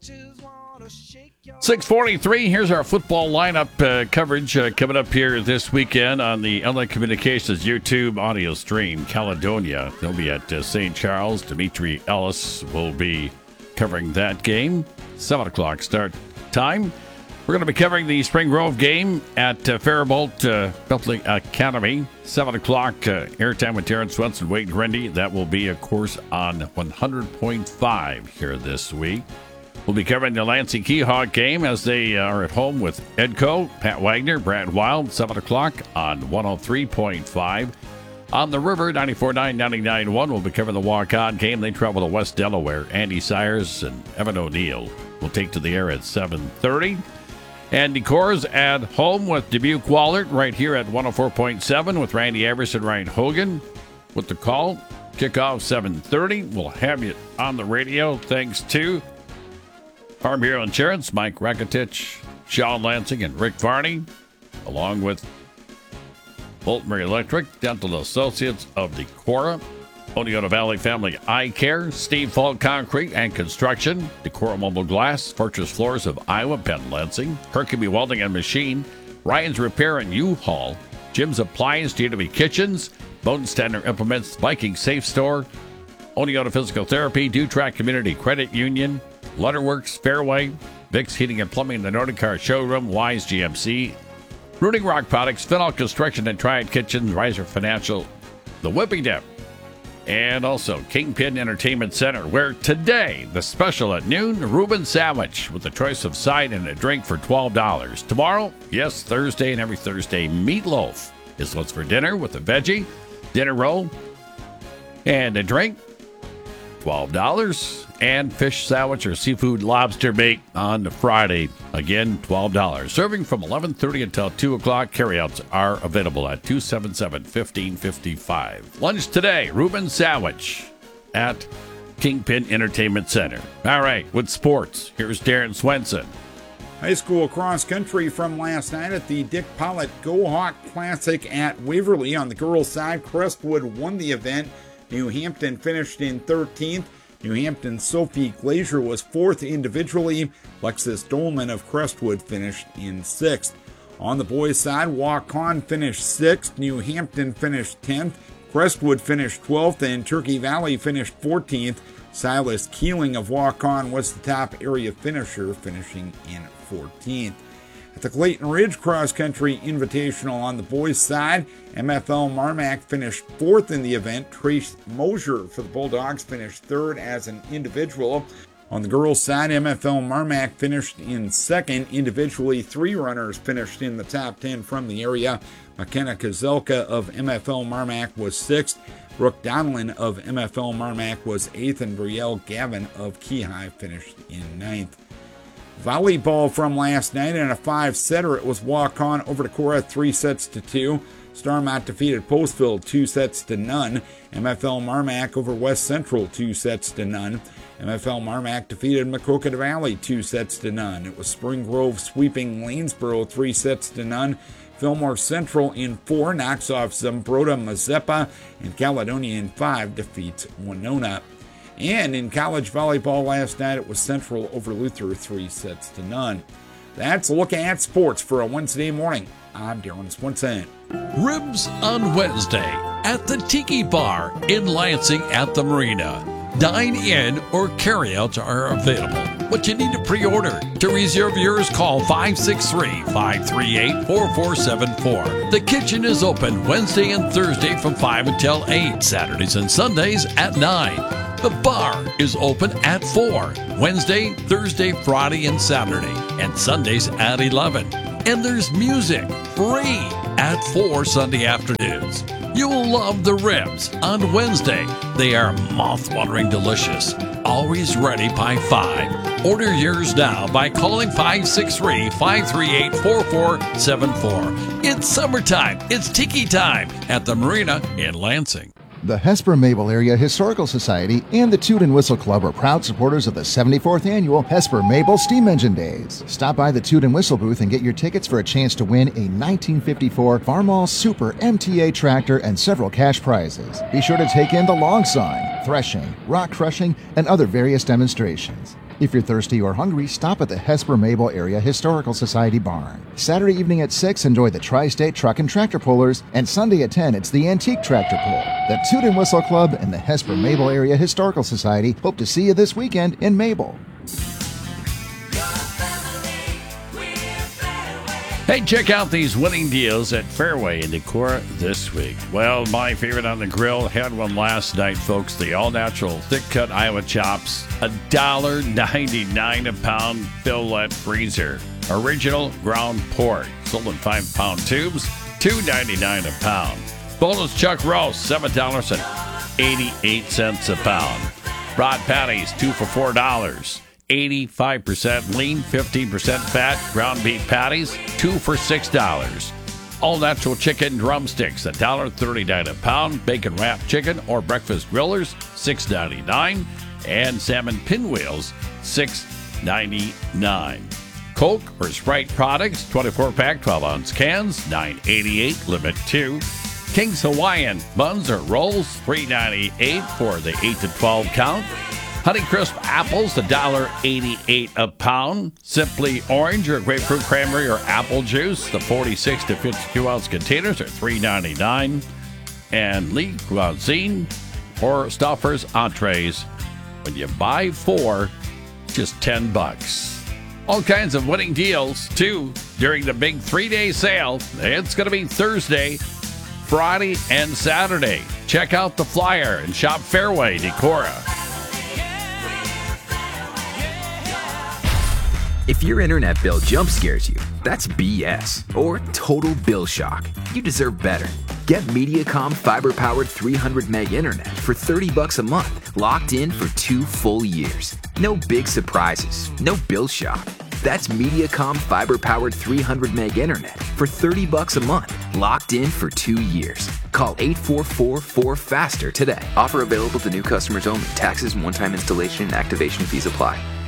6:43. Here's our football lineup coverage coming up here this weekend on the LA Communications YouTube audio stream. Caledonia, they'll be at St. Charles. Dimitri Ellis will be covering that game. 7 o'clock start time. We're going to be covering the Spring Grove game at Faribault Beltling Academy. 7 o'clock airtime with Terrence Swenson, Wade Grundy. That will be, of course, on 100.5 here this week. We'll be covering the Lansing Keyhawk game as they are at home with Edco, Pat Wagner, Brad Wild, 7 o'clock on 103.5. On the river, 94.9, 99.1, we'll be covering the walk-on game. They travel to West Delaware. Andy Sires and Evan O'Neill will take to the air at 7:30. And Decor's at home with Dubuque Wahlert right here at 104.7 with Randy Everson, Ryan Hogan with the call. Kickoff 7:30. We'll have you on the radio thanks to Farm Bureau Insurance, Mike Raketich, Sean Lansing, and Rick Varney, along with Bolton Electric, Dental Associates of Decorah, Oneota Valley Family Eye Care, Steve Falk Concrete and Construction, Decorah Mobile Glass, Fortress Floors of Iowa, Ben Lansing, Hercules Welding and Machine, Ryan's Repair and U-Haul, Jim's Appliance, DW Kitchens, Bowden Standard Implements, Viking Safe Store, Oneota Physical Therapy, Dutrack Community Credit Union, Lutterworks, Fairway, Vicks Heating and Plumbing, the Nordic Car Showroom, Wise GMC, Rooting Rock Products, Finall Construction and Triad Kitchens, Riser Financial, The Whipping Dip, and also Kingpin Entertainment Center, where today, the special at noon, Reuben Sandwich with a choice of side and a drink for $12. Tomorrow, yes, Thursday and every Thursday, meatloaf is what's for dinner with a veggie, dinner roll, and a drink, $12. And fish sandwich or seafood lobster bake on Friday. Again, $12. Serving from 11:30 until 2 o'clock. Carryouts are available at 277-1555. Lunch today, Reuben Sandwich at Kingpin Entertainment Center. All right, with sports, here's Darren Swenson. High school cross country from last night at the Dick Pollitt Go Hawk Classic at Waverly. On the girls' side, Crestwood won the event. New Hampton finished in 13th. New Hampton's Sophie Glazier was 4th individually. Lexus Dolman of Crestwood finished in 6th. On the boys' side, Waukon finished 6th. New Hampton finished 10th. Crestwood finished 12th, and Turkey Valley finished 14th. Silas Keeling of Waukon was the top area finisher, finishing in 14th. At the Clayton Ridge Cross Country Invitational on the boys' side, MFL Marmac finished 4th in the event. Trace Mosier for the Bulldogs finished 3rd as an individual. On the girls' side, MFL Marmac finished in 2nd. Individually, 3 runners finished in the top 10 from the area. McKenna Kozelka of MFL Marmac was 6th. Brooke Donlin of MFL Marmac was 8th, and Brielle Gavin of Keyhigh finished in 9th. Volleyball from last night in a 5-setter. It was Waukon over Decorah 3-2. Starmont defeated Postville 2-0. MFL Marmac over West Central 2-0. MFL Marmac defeated Maquoketa Valley 2-0. It was Spring Grove sweeping Lanesboro 3-0. Fillmore Central in 4 knocks off Zumbrota Mazeppa, and Caledonia in 5 defeats Winona. And in college volleyball last night, it was Central over Luther 3-0. That's a look at sports for a Wednesday morning. I'm Darren Swenson. Ribs on Wednesday at the Tiki Bar in Lansing at the Marina. Dine in or carryouts are available, but you need to pre-order. To reserve yours, call 563-538-4474. The kitchen is open Wednesday and Thursday from 5 until 8, Saturdays and Sundays at 9. The bar is open at 4, Wednesday, Thursday, Friday, and Saturday, and Sundays at 11. And there's music, free, at 4 Sunday afternoons. You'll love the ribs on Wednesday. They are mouth-watering delicious. Always ready by 5. Order yours now by calling 563-538-4474. It's summertime. It's tiki time at the Marina in Lansing. The Hesper Mabel Area Historical Society and the Toot and Whistle Club are proud supporters of the 74th Annual Hesper Mabel Steam Engine Days. Stop by the Toot and Whistle booth and get your tickets for a chance to win a 1954 Farmall Super MTA tractor and several cash prizes. Be sure to take in the long sawing, threshing, rock crushing, and other various demonstrations. If you're thirsty or hungry, stop at the Hesper Mabel Area Historical Society Barn. Saturday evening at 6, enjoy the Tri-State Truck and Tractor Pullers, and Sunday at 10, it's the Antique Tractor Pull. The Toot and Whistle Club and the Hesper Mabel Area Historical Society hope to see you this weekend in Mabel. Hey, check out these winning deals at Fairway in Decorah this week. Well, my favorite on the grill, had one last night, folks. The all-natural thick-cut Iowa chops, $1.99 a pound, fillet freezer. Original ground pork, sold in 5-pound tubes, $2.99 a pound. Bonus chuck roast, $7.88 a pound. Broad patties, 2 for $4. 85% lean, 15% fat, ground beef patties, 2 for $6. All natural chicken drumsticks, $1.39 a pound. Bacon wrapped chicken or breakfast grillers, $6.99. And salmon pinwheels, $6.99. Coke or Sprite products, 24-pack, 12-ounce cans, $9.88, limit 2. King's Hawaiian buns or rolls, $3.98 for the 8 to 12 count. Honeycrisp apples, $1.88 a pound. Simply orange or grapefruit cranberry or apple juice, the 46 to 52-ounce containers are $3.99. And Lee Cuisine or Stouffer's entrees, when you buy 4, just $10. All kinds of winning deals, too, during the big 3-day sale. It's going to be Thursday, Friday, and Saturday. Check out the flyer and shop Fairway Decorah. If your internet bill jump scares you, that's BS or total bill shock. You deserve better. Get Mediacom fiber-powered 300 meg internet for $30 a month, locked in for 2 full years. No big surprises, no bill shock. That's Mediacom fiber-powered 300 meg internet for $30 a month, locked in for 2 years. Call 844-4FASTER today. Offer available to new customers only. Taxes and one-time installation and activation fees apply.